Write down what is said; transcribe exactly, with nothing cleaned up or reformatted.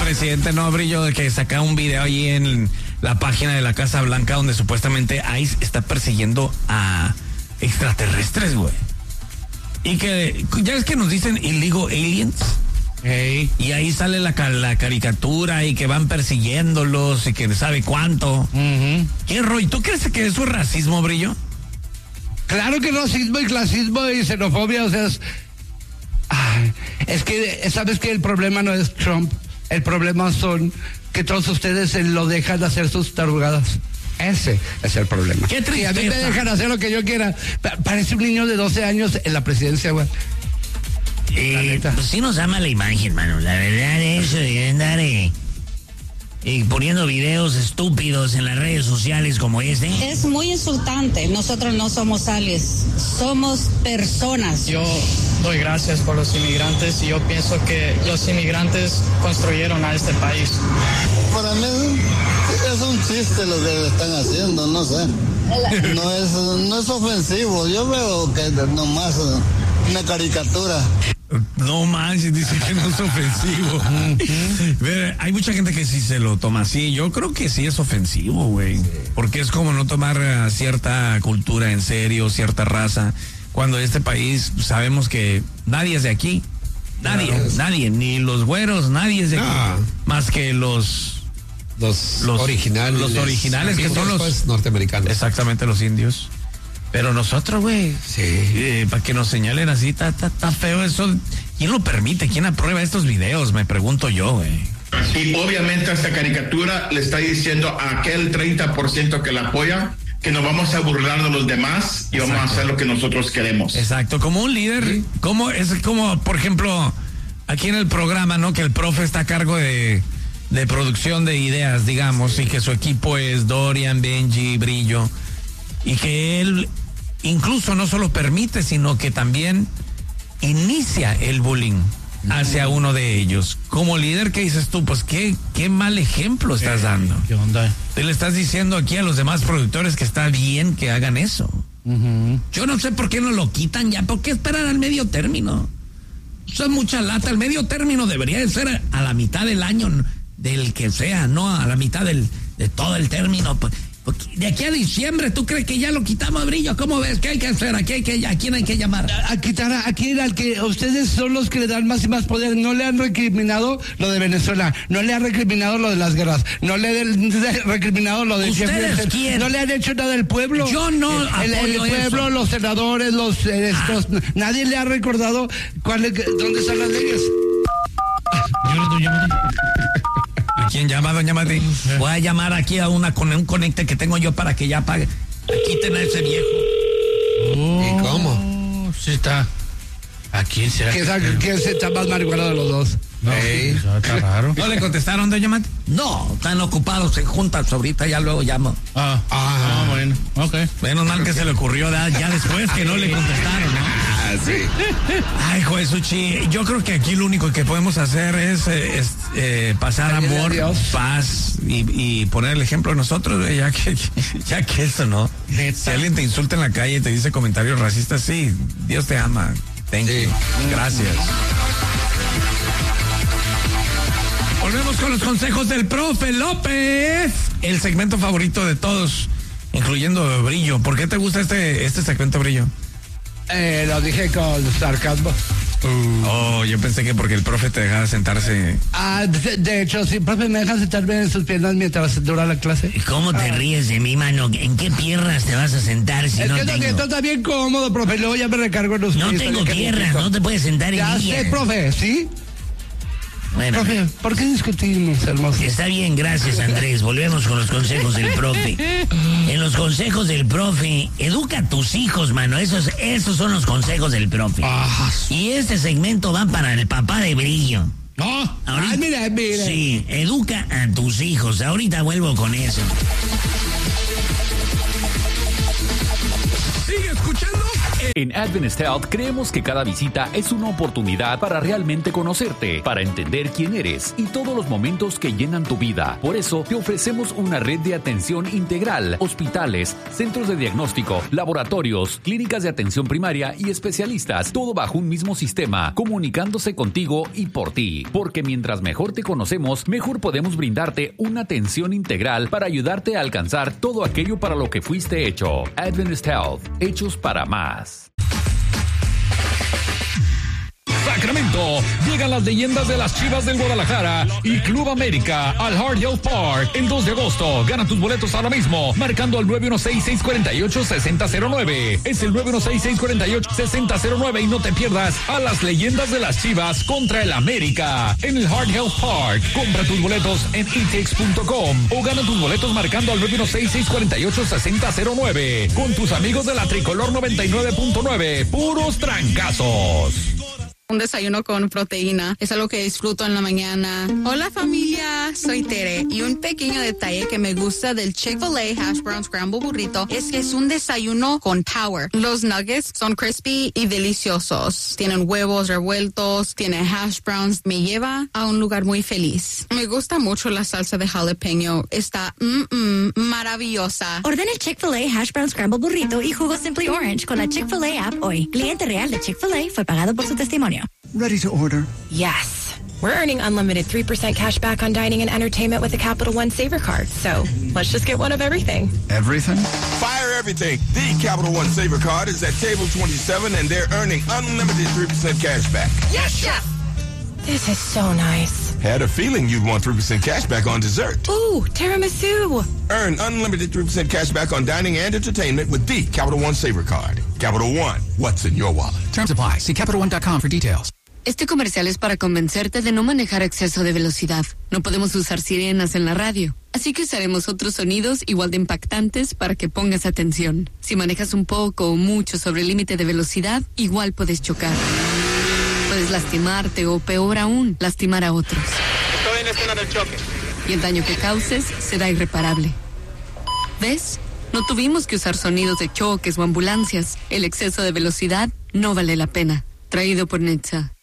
presidente, no, Brillo, que saca un video ahí en la página de la Casa Blanca donde supuestamente ICE está persiguiendo a extraterrestres, güey. Y que, ya es que nos dicen illegal aliens. Hey. Y ahí sale la, la caricatura y que van persiguiéndolos y que sabe cuánto. Uh-huh. ¿Qué rollo? ¿Tú crees que eso es racismo, Brillo? Claro que racismo y clasismo y xenofobia, o sea, es, ay, es que, ¿sabes qué? El problema no es Trump, el problema son que todos ustedes lo dejan hacer sus tarugadas. Ese es el problema. Qué tristeza. Y a mí me dejan hacer lo que yo quiera. Parece un niño de doce años en la presidencia, güey. Eh, pues sí nos ama la imagen, mano. La verdad, eso de andar eh, eh, poniendo videos estúpidos en las redes sociales como este. Es muy insultante. Nosotros no somos aliens, somos personas. Yo doy gracias por los inmigrantes y yo pienso que los inmigrantes construyeron a este país. Para mí es un chiste lo que están haciendo, no sé. No es, no es ofensivo. Yo veo que nomás una caricatura. No manches, dice que no es ofensivo. Ver, hay mucha gente que sí se lo toma así. Yo creo que sí es ofensivo, güey. Sí. Porque es como no tomar uh, cierta cultura en serio, cierta raza. Cuando este país sabemos que nadie es de aquí. Nadie, claro. nadie, ni los güeros, nadie es de no. aquí. Más que los... Los, los originales. Los originales que son los... Pues, norteamericanos. Exactamente, los indios. Pero nosotros, güey, sí. eh, para que nos señalen así, está ta, ta feo eso. ¿Quién lo permite? ¿Quién aprueba estos videos? Me pregunto yo, güey. Y obviamente esta caricatura le está diciendo a aquel treinta por ciento que la apoya que nos vamos a burlar de los demás y Exacto. vamos a hacer lo que nosotros queremos. Exacto, como un líder, ¿sí? como es como, por ejemplo, aquí en el programa, ¿no? Que el profe está a cargo de, de producción de ideas, digamos, sí. y que su equipo es Dorian, Benji, Brillo, y que él incluso no solo permite, sino que también inicia el bullying hacia uno de ellos. Como líder, ¿qué dices tú? Pues qué, qué mal ejemplo estás ¿Qué, dando. ¿Qué onda? Te le estás diciendo aquí a los demás productores que está bien que hagan eso. Uh-huh. Yo no sé por qué no lo quitan ya. ¿Por qué esperar al medio término? Eso es mucha lata. El medio término debería de ser a la mitad del año, del que sea, no a la mitad del, de todo el término. De aquí a diciembre, ¿tú crees que ya lo quitamos, Brillo? ¿Cómo ves? ¿Qué hay que hacer? ¿A, qué hay que, a quién hay que llamar? A, a quitar a, a quién, al que ustedes son los que le dan más y más poder. No le han recriminado lo de Venezuela, no le han recriminado lo de las guerras, no le han recriminado lo de... ¿Ustedes quién? No le han hecho nada al pueblo. Yo no El, el, el pueblo, eso. Los senadores, los... estos, ah. Nadie le ha recordado cuál es, dónde están las leyes. Yo le ¿A quién llama, doña Mati? Voy a llamar aquí a una con un conecte que tengo yo para que ya pague. Quiten a ese viejo. Oh, ¿y cómo? Sí está. ¿A quién será? ¿Quién, que... ¿Quién se está más marihuana de los dos? No, hey. Está raro. ¿No le contestaron, doña Mati? No, están ocupados, se juntan ahorita, ya luego llamo. Ah, ah, ah bueno, ok. Menos mal que se le ocurrió ya, ya después que no le contestaron, ¿no? Sí. Ay, Josuchi, yo creo que aquí lo único que podemos hacer es, es eh, pasar amor, paz y, y poner el ejemplo nosotros, ya que, ya que eso, ¿no? Si alguien te insulta en la calle y te dice comentarios racistas, sí, Dios te ama. Thank sí. you. Gracias. Volvemos con los consejos del profe López. El segmento favorito de todos, incluyendo Brillo. ¿Por qué te gusta este, este segmento, Brillo? Eh, lo dije con sarcasmo. Uh. Oh, yo pensé que porque el profe te dejaba sentarse. Ah, de, de hecho, sí, profe, me deja sentarme en sus piernas mientras dura la clase. ¿Cómo te ah. ríes de mi mano? ¿En qué piernas te vas a sentar si es no que tengo? Esto está bien cómodo, profe, luego ya me recargo en los No tengo piernas, no te puedes sentar ya en sé, ellas. Profe, ¿sí? Bueno, profe, ¿por qué discutimos, hermoso? Está bien, gracias, Andrés. Volvemos con los consejos del profe. En los consejos del profe, educa a tus hijos, mano. Esos, esos son los consejos del profe. Ah. Y este segmento va para el papá de Brillo. No, Ay, mira, mira. Sí, educa a tus hijos. Ahorita vuelvo con eso. Sigue escuchando En Adventist Health creemos que cada visita es una oportunidad para realmente conocerte, para entender quién eres y todos los momentos que llenan tu vida. Por eso te ofrecemos una red de atención integral, hospitales, centros de diagnóstico, laboratorios, clínicas de atención primaria y especialistas, todo bajo un mismo sistema, comunicándose contigo y por ti. Porque mientras mejor te conocemos, mejor podemos brindarte una atención integral para ayudarte a alcanzar todo aquello para lo que fuiste hecho. Adventist Health, hechos para más. Sacramento, llegan las leyendas de las Chivas del Guadalajara y Club América al Hard Health Park el dos de agosto. Gana tus boletos ahora mismo marcando al nueve uno seis, seis cuatro ocho, seis cero cero nueve. Es el nueve uno seis, seis cuatro ocho, seis cero cero nueve y no te pierdas a las leyendas de las Chivas contra el América en el Hard Health Park. Compra tus boletos en e tix punto com o gana tus boletos marcando al nueve uno seis, seis cuatro ocho, seis cero cero nueve con tus amigos de la Tricolor noventa y nueve punto nueve. Puros trancazos. Un desayuno con proteína es algo que disfruto en la mañana. Hola familia, soy Tere y un pequeño detalle que me gusta del Chick-fil-A Hash Brown Scramble Burrito es que es un desayuno con power. Los nuggets son crispy y deliciosos. Tienen huevos revueltos, tienen hash browns. Me lleva a un lugar muy feliz. Me gusta mucho la salsa de jalapeño. Está mm, mm, maravillosa. Ordena el Chick-fil-A Hash Brown Scramble Burrito y jugo Simply Orange con la Chick-fil-A app hoy. Cliente real de Chick-fil-A fue pagado por su testimonio. Ready to order? Yes. We're earning unlimited three percent cash back on dining and entertainment with a Capital One Saver card. So let's just get one of everything. Everything? Fire everything. The Capital One Saver card is at table twenty-seven and they're earning unlimited three percent cash back. Yes, chef! This is so nice. Had a feeling you'd want three percent cash back on dessert. Ooh, tiramisu. Earn unlimited three percent cash back on dining and entertainment with the Capital One Saver card. Capital One, what's in your wallet? Terms apply. See Capital One dot com for details. Este comercial es para convencerte de no manejar a exceso de velocidad. No podemos usar sirenas en la radio, así que usaremos otros sonidos igual de impactantes para que pongas atención. Si manejas un poco o mucho sobre el límite de velocidad, igual puedes chocar. Puedes lastimarte o, peor aún, lastimar a otros. Estoy en escena del choque. Y el daño que causes será irreparable. ¿Ves? No tuvimos que usar sonidos de choques o ambulancias. El exceso de velocidad no vale la pena. Traído por Netza.